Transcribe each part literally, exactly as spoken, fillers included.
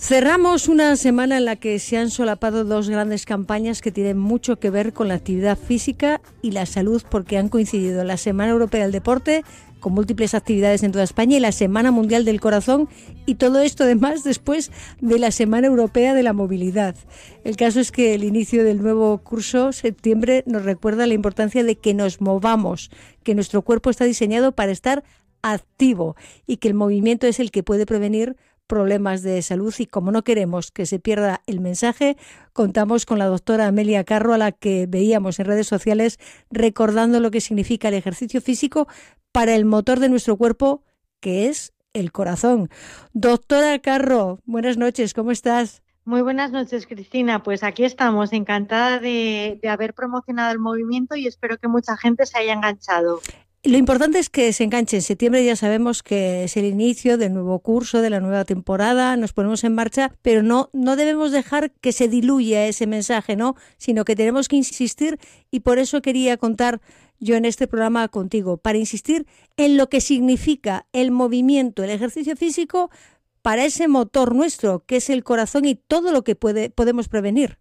Cerramos una semana en la que se han solapado dos grandes campañas que tienen mucho que ver con la actividad física y la salud, porque han coincidido la Semana Europea del Deporte, con múltiples actividades en toda España, y la Semana Mundial del Corazón, y todo esto además después de la Semana Europea de la Movilidad. El caso es que el inicio del nuevo curso, septiembre, nos recuerda la importancia de que nos movamos, que nuestro cuerpo está diseñado para estar activo y que el movimiento es el que puede prevenir problemas de salud. Y como no queremos que se pierda el mensaje, contamos con la doctora Amelia Carro, a la que veíamos en redes sociales recordando lo que significa el ejercicio físico para el motor de nuestro cuerpo, que es el corazón. Doctora Carro, buenas noches, ¿cómo estás? Muy buenas noches, Cristina. Pues aquí estamos, encantada de, de haber promocionado el movimiento y espero que mucha gente se haya enganchado. Lo importante es que se enganche. En septiembre ya sabemos que es el inicio del nuevo curso, de la nueva temporada, nos ponemos en marcha, pero no, no debemos dejar que se diluya ese mensaje, ¿no? Sino que tenemos que insistir, y por eso quería contar yo en este programa contigo, para insistir en lo que significa el movimiento, el ejercicio físico para ese motor nuestro, que es el corazón, y todo lo que puede, podemos prevenir.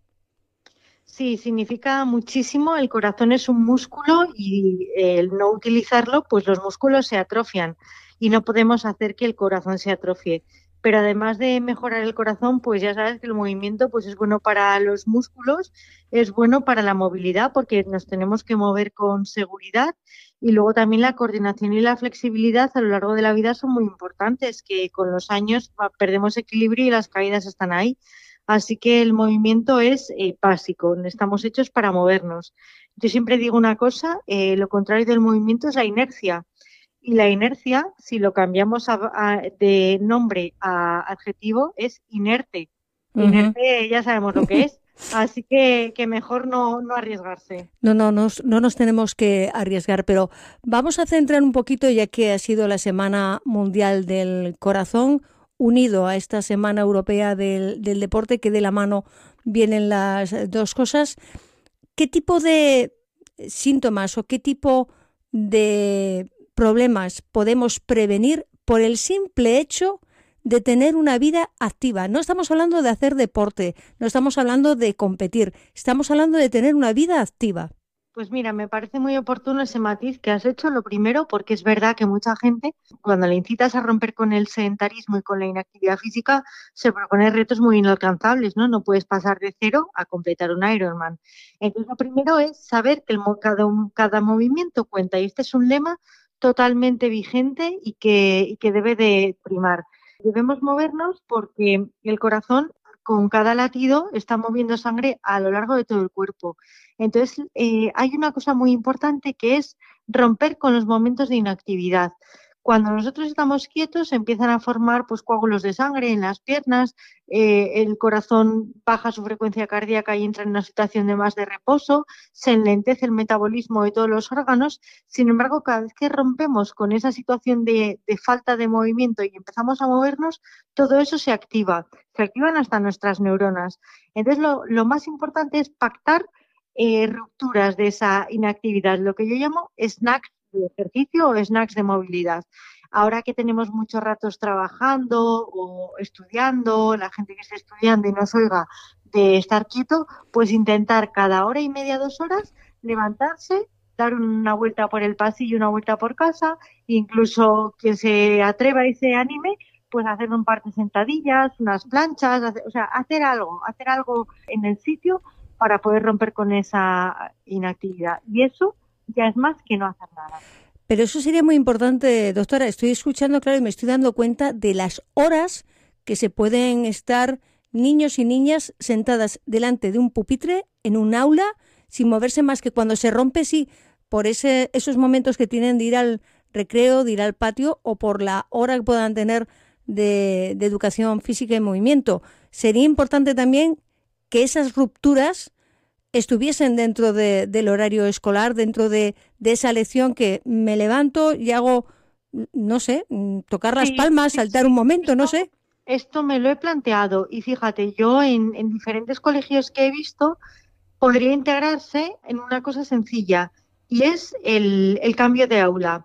Sí, significa muchísimo. El corazón es un músculo y el no utilizarlo, pues los músculos se atrofian y no podemos hacer que el corazón se atrofie. Pero además de mejorar el corazón, pues ya sabes que el movimiento pues es bueno para los músculos, es bueno para la movilidad porque nos tenemos que mover con seguridad, y luego también la coordinación y la flexibilidad a lo largo de la vida son muy importantes, que con los años perdemos equilibrio y las caídas están ahí. Así que el movimiento es eh, básico, estamos hechos para movernos. Yo siempre digo una cosa, eh, lo contrario del movimiento es la inercia. Y la inercia, si lo cambiamos a, a, de nombre a adjetivo, es inerte. Uh-huh. Inerte ya sabemos lo que es, así que, que mejor no, no arriesgarse. No, no, nos, no nos tenemos que arriesgar, pero vamos a centrar un poquito, ya que ha sido la Semana Mundial del Corazón, unido a esta Semana Europea del, del Deporte, que de la mano vienen las dos cosas. ¿Qué tipo de síntomas o qué tipo de problemas podemos prevenir por el simple hecho de tener una vida activa? No estamos hablando de hacer deporte, no estamos hablando de competir, estamos hablando de tener una vida activa. Pues mira, me parece muy oportuno ese matiz que has hecho, lo primero, porque es verdad que mucha gente, cuando le incitas a romper con el sedentarismo y con la inactividad física, se propone retos muy inalcanzables, ¿no? No puedes pasar de cero a completar un Ironman. Entonces, lo primero es saber que el, cada, cada movimiento cuenta, y este es un lema totalmente vigente y que, y que debe de primar. Debemos movernos porque el corazón, con cada latido, está moviendo sangre a lo largo de todo el cuerpo. Entonces, eh, hay una cosa muy importante, que es romper con los momentos de inactividad. Cuando nosotros estamos quietos, se empiezan a formar pues, coágulos de sangre en las piernas, eh, el corazón baja su frecuencia cardíaca y entra en una situación de más de reposo, se enlentece el metabolismo de todos los órganos. Sin embargo, cada vez que rompemos con esa situación de, de falta de movimiento y empezamos a movernos, todo eso se activa, se activan hasta nuestras neuronas. Entonces, lo, lo más importante es pactar Eh, rupturas de esa inactividad, lo que yo llamo snacks de ejercicio o snacks de movilidad. Ahora que tenemos muchos ratos trabajando o estudiando, la gente que está estudiando y nos oiga de estar quieto, pues intentar cada hora y media, dos horas, levantarse, dar una vuelta por el pasillo, una vuelta por casa, incluso quien se atreva y se anime, pues hacer un par de sentadillas, unas planchas, hacer, o sea, hacer algo, hacer algo en el sitio para poder romper con esa inactividad. Y eso ya es más que no hacer nada. Pero eso sería muy importante, doctora. Estoy escuchando, claro, y me estoy dando cuenta de las horas que se pueden estar niños y niñas sentadas delante de un pupitre en un aula sin moverse más que cuando se rompe, sí, por ese, esos momentos que tienen de ir al recreo, de ir al patio, o por la hora que puedan tener de, de educación física y movimiento. Sería importante también que esas rupturas estuviesen dentro de, del horario escolar, dentro de, de esa lección que me levanto y hago, no sé, tocar las sí, palmas, sí, saltar sí. un momento, esto, no sé. Esto me lo he planteado y fíjate, yo en, en diferentes colegios que he visto podría integrarse en una cosa sencilla, y es el, el cambio de aula.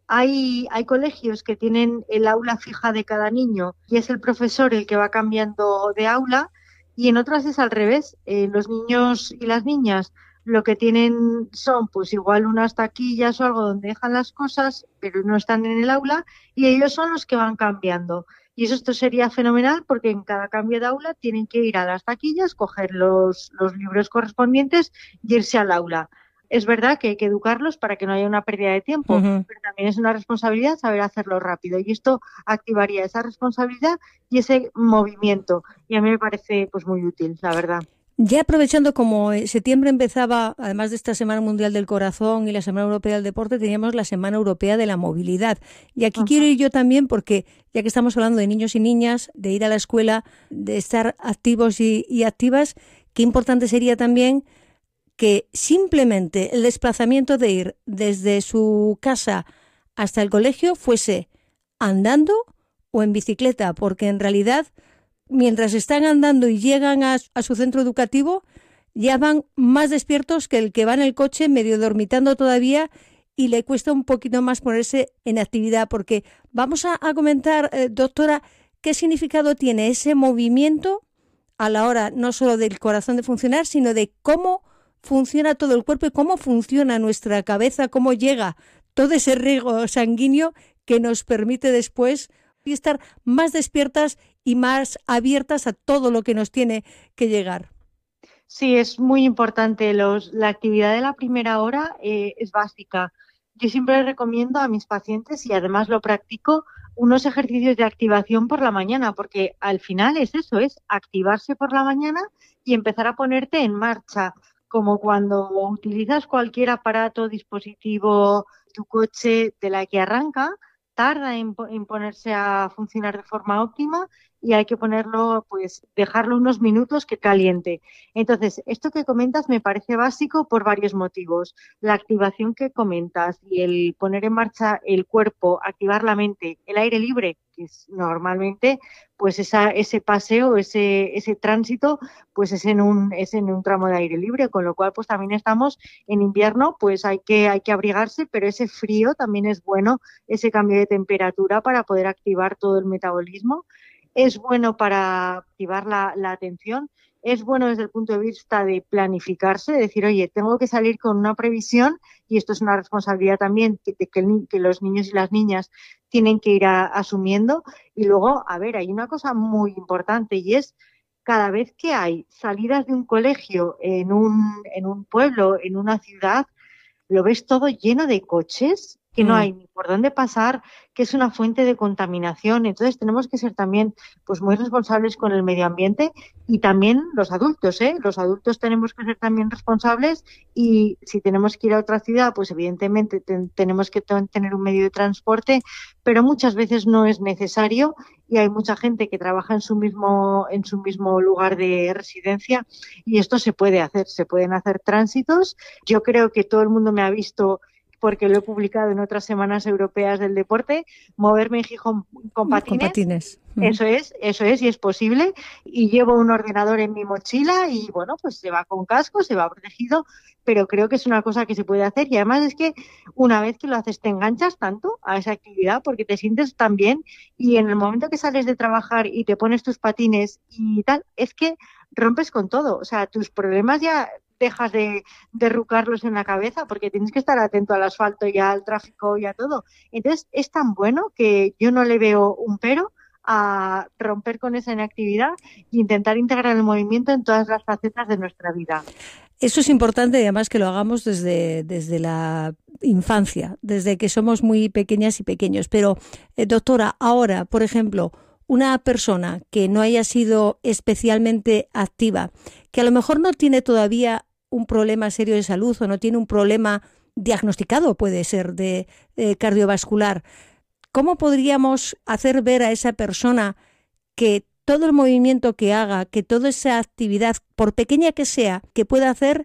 Hay, hay colegios que tienen el aula fija de cada niño y es el profesor el que va cambiando de aula, y en otras es al revés. Eh, los niños y las niñas lo que tienen son pues igual unas taquillas o algo donde dejan las cosas, pero no están en el aula, y ellos son los que van cambiando. Y eso esto sería fenomenal porque en cada cambio de aula tienen que ir a las taquillas, coger los, los libros correspondientes y irse al aula. Es verdad que hay que educarlos para que no haya una pérdida de tiempo, Uh-huh. pero también es una responsabilidad saber hacerlo rápido, y esto activaría esa responsabilidad y ese movimiento, y a mí me parece pues muy útil, la verdad. Ya aprovechando, como septiembre empezaba, además de esta Semana Mundial del Corazón y la Semana Europea del Deporte, teníamos la Semana Europea de la Movilidad. Y aquí Ajá. quiero ir yo también porque, ya que estamos hablando de niños y niñas, de ir a la escuela, de estar activos y, y activas, qué importante sería también que simplemente el desplazamiento de ir desde su casa hasta el colegio fuese andando o en bicicleta, porque en realidad, mientras están andando y llegan a, a su centro educativo, ya van más despiertos que el que va en el coche medio dormitando todavía y le cuesta un poquito más ponerse en actividad, porque vamos a, a comentar, eh, doctora, qué significado tiene ese movimiento a la hora no solo del corazón de funcionar, sino de cómo funciona todo el cuerpo y cómo funciona nuestra cabeza, cómo llega todo ese riego sanguíneo que nos permite después estar más despiertas y más abiertas a todo lo que nos tiene que llegar. Sí, es muy importante. Los, la actividad de la primera hora eh, es básica. Yo siempre recomiendo a mis pacientes, y además lo practico, unos ejercicios de activación por la mañana, porque al final es eso, es activarse por la mañana y empezar a ponerte en marcha, como cuando utilizas cualquier aparato, dispositivo, tu coche, de la que arranca, tarda en, en ponerse a funcionar de forma óptima, y hay que ponerlo, pues dejarlo unos minutos que caliente. Entonces, esto que comentas me parece básico por varios motivos. La activación que comentas y el poner en marcha el cuerpo, activar la mente, el aire libre, que es normalmente pues esa, ese paseo, ese, ese tránsito, pues es en un, es en un tramo de aire libre, con lo cual pues también estamos en invierno, pues hay que, hay que abrigarse, pero ese frío también es bueno, ese cambio de temperatura para poder activar todo el metabolismo. Es bueno para activar la, la atención, es bueno desde el punto de vista de planificarse, de decir, oye, tengo que salir con una previsión, y esto es una responsabilidad también que, que, que los niños y las niñas tienen que ir a, asumiendo. Y luego, a ver, hay una cosa muy importante, y es cada vez que hay salidas de un colegio en un, en un pueblo, en una ciudad, lo ves todo lleno de coches, que no hay ni por dónde pasar, que es una fuente de contaminación. Entonces tenemos que ser también pues muy responsables con el medio ambiente, y también los adultos, ¿eh? Los adultos tenemos que ser también responsables, y si tenemos que ir a otra ciudad, pues evidentemente ten, tenemos que t- tener un medio de transporte, pero muchas veces no es necesario, y hay mucha gente que trabaja en su mismo, en su mismo lugar de residencia, y esto se puede hacer, se pueden hacer tránsitos. Yo creo que todo el mundo me ha visto, porque lo he publicado en otras semanas europeas del deporte, moverme en Gijón con patines. Con patines. Eso es, eso es, y es posible. Y llevo un ordenador en mi mochila y, bueno, pues se va con casco, se va protegido, pero creo que es una cosa que se puede hacer, y además es que una vez que lo haces te enganchas tanto a esa actividad porque te sientes tan bien, y en el momento que sales de trabajar y te pones tus patines y tal, es que rompes con todo. O sea, tus problemas ya dejas de derrucarlos en la cabeza, porque tienes que estar atento al asfalto y al tráfico y a todo. Entonces es tan bueno que yo no le veo un pero a romper con esa inactividad e intentar integrar el movimiento en todas las facetas de nuestra vida. Eso es importante, y además que lo hagamos desde, desde la infancia, desde que somos muy pequeñas y pequeños. Pero, eh, doctora, ahora, por ejemplo, una persona que no haya sido especialmente activa, que a lo mejor no tiene todavía un problema serio de salud o no tiene un problema diagnosticado, puede ser, de eh, cardiovascular, ¿cómo podríamos hacer ver a esa persona que todo el movimiento que haga, que toda esa actividad, por pequeña que sea, que pueda hacer,